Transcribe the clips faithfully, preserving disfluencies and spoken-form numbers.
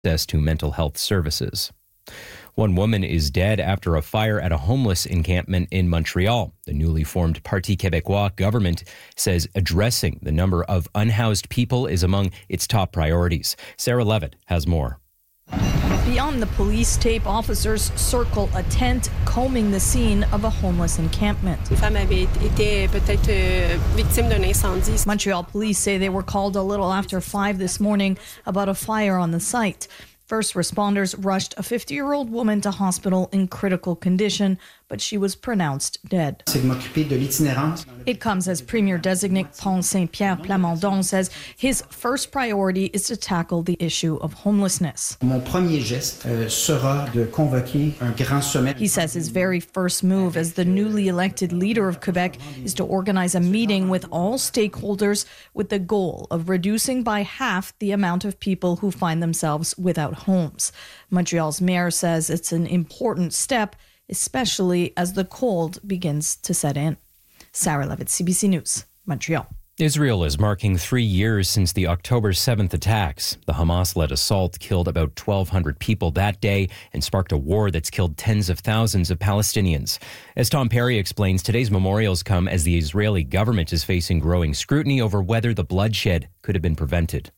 access to mental health services. One woman is dead after a fire at a homeless encampment in Montreal. The newly formed Parti Québécois government says addressing the number of unhoused people is among its top priorities. Sarah Levitt has more. Beyond the police tape, officers circle a tent, combing the scene of a homeless encampment. Montreal police say they were called a little after five this morning about a fire on the site. First responders rushed a fifty-year-old woman to hospital in critical condition, but she was pronounced dead. It comes as Premier-designate Paul Saint-Pierre Plamondon says his first priority is to tackle the issue of homelessness. He says his very first move as the newly elected leader of Quebec is to organize a meeting with all stakeholders with the goal of reducing by half the amount of people who find themselves without homes. Montreal's mayor says it's an important step, especially as the cold begins to set in. Sarah Levitt, C B C News, Montreal. Israel is marking three years since the October seventh attacks. The Hamas-led assault killed about twelve hundred people that day and sparked a war that's killed tens of thousands of Palestinians. As Tom Perry explains, today's memorials come as the Israeli government is facing growing scrutiny over whether the bloodshed could have been prevented.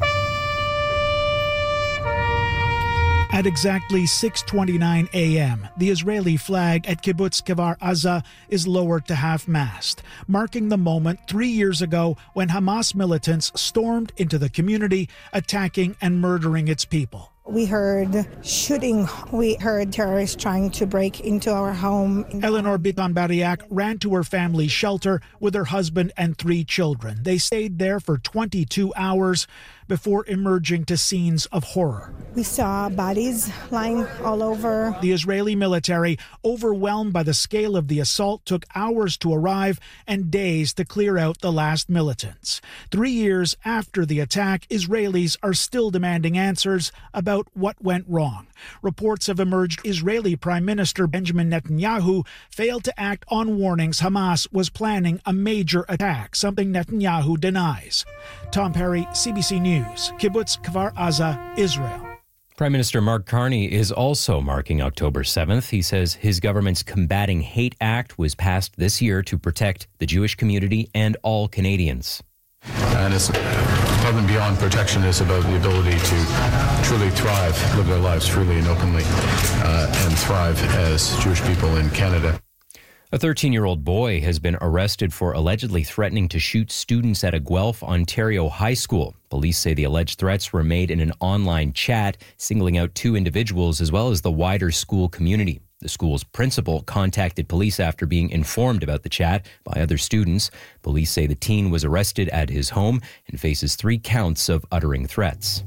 At exactly six twenty-nine a.m., the Israeli flag at Kibbutz Kfar Aza is lowered to half-mast, marking the moment three years ago when Hamas militants stormed into the community, attacking and murdering its people. We heard shooting. We heard terrorists trying to break into our home. Eleanor Bitan-Bariak ran to her family's shelter with her husband and three children. They stayed there for twenty-two hours before emerging to scenes of horror. We saw bodies lying all over. The Israeli military, overwhelmed by the scale of the assault, took hours to arrive and days to clear out the last militants. Three years after the attack, Israelis are still demanding answers about what went wrong. Reports have emerged Israeli Prime Minister Benjamin Netanyahu failed to act on warnings Hamas was planning a major attack, something Netanyahu denies. Tom Perry, C B C News, Kibbutz Kfar Aza, Israel. Prime Minister Mark Carney is also marking October seventh. He says his government's Combating Hate Act was passed this year to protect the Jewish community and all Canadians. And it's above and beyond protection. It's about the ability to truly thrive, live their lives freely and openly, uh, and thrive as Jewish people in Canada. A thirteen-year-old boy has been arrested for allegedly threatening to shoot students at a Guelph, Ontario high school. Police say the alleged threats were made in an online chat, singling out two individuals as well as the wider school community. The school's principal contacted police after being informed about the chat by other students. Police say the teen was arrested at his home and faces three counts of uttering threats.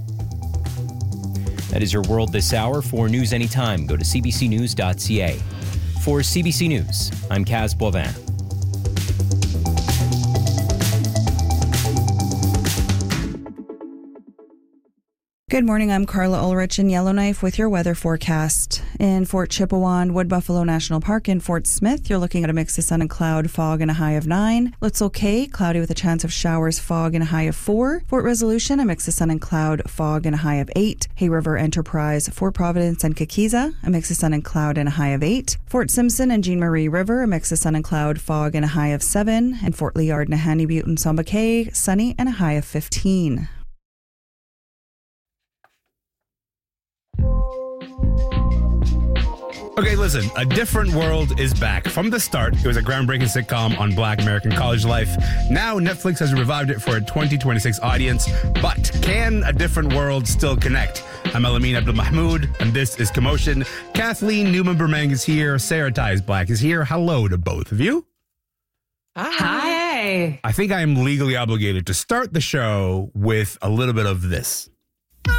That is your world this hour. For news anytime, go to c b c news dot c a. For C B C News, I'm Kaz Boivin. Good morning, I'm Carla Ulrich in Yellowknife with your weather forecast. In Fort Chipewyan, Wood Buffalo National Park, and Fort Smith, you're looking at a mix of sun and cloud, fog, and a high of nine. Little Cay, cloudy with a chance of showers, fog, and a high of four. Fort Resolution, a mix of sun and cloud, fog, and a high of eight. Hay River Enterprise, Fort Providence, and Kikiza, a mix of sun and cloud, and a high of eight. Fort Simpson and Jean Marie River, a mix of sun and cloud, fog, and a high of seven. And Fort Liard, Nahanni Butte, and Samba Cay, sunny and a high of fifteen. Okay, listen, A Different World is back. From the start, it was a groundbreaking sitcom on Black American college life. Now, Netflix has revived it for a twenty twenty-six audience. But can A Different World still connect? I'm Elamin Abdul-Mahmoud, and this is Commotion. Kathleen Newman-Bermang is here. Sarah Ties Black is here. Hello to both of you. Hi. I think I am legally obligated to start the show with a little bit of this.